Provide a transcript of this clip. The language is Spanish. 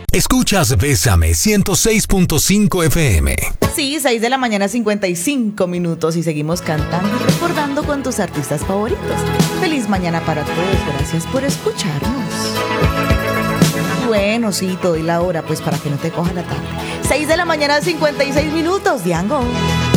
Escuchas Bésame 106.5 FM. Sí, 6 de la mañana, 55 minutos y seguimos cantando y recordando con tus artistas favoritos. Feliz mañana para todos, gracias por escucharnos. Bueno, sí, te doy la hora, pues para que no te coja la tarde. 6 de la mañana, 56 minutos, Diango.